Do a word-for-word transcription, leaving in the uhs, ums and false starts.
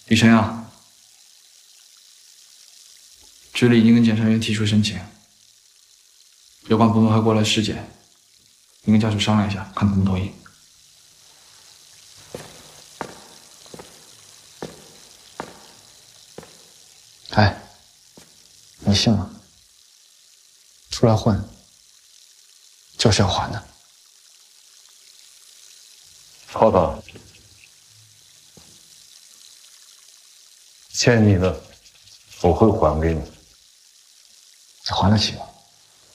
李晨啊，局里已经跟检察院提出申请，有关部门会过来尸检，你跟家属商量一下，看同不同意。哎，你信吗？出来混，就是要还的。 浩涛，欠你的我会还给你。 这还得起吗？